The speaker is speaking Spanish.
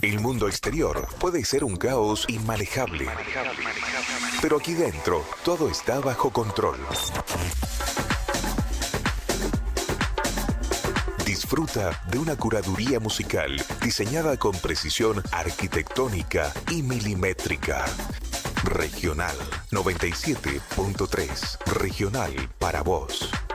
El mundo exterior puede ser un caos inmanejable, pero aquí dentro todo está bajo control. Disfruta de una curaduría musical diseñada con precisión arquitectónica y milimétrica. Regional 97.3. Regional para vos.